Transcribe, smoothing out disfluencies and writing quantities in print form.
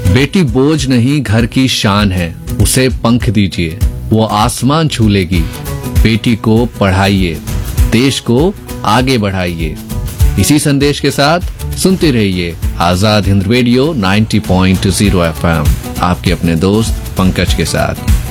बेटी बोझ नहीं घर की शान है, उसे पंख दीजिए, वो आसमान छू लेगी। बेटी को पढ़ाइए, देश को आगे बढ़ाइए। इसी संदेश के साथ सुनते रहिए आजाद हिंद रेडियो 90.0 FM, आपके अपने दोस्त पंकज के साथ।